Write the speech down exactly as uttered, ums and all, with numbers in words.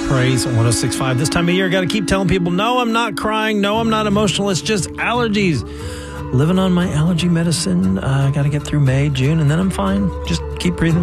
Praise on one oh six point five. This time of year, got to keep telling people, no, I'm not crying. No, I'm not emotional. It's just allergies. Living on my allergy medicine. I uh, got to get through May, June, and then I'm fine. Just keep breathing.